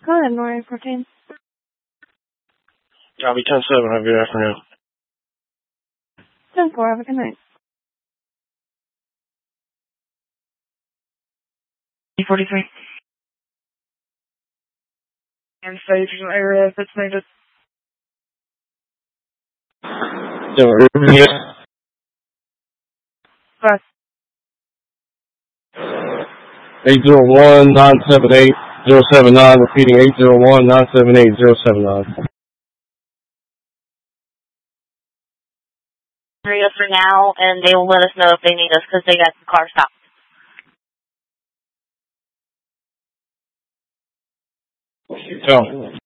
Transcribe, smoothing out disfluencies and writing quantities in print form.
Go ahead, Nora 14. Copy 10-7. Have a good afternoon. 10-4. Have a good night. 43. And stage area if it's needed. Bus. 801-978-079. Repeating 801-978-079. Hurry up for now, and they will let us know if they need us because they got the car stopped. Tell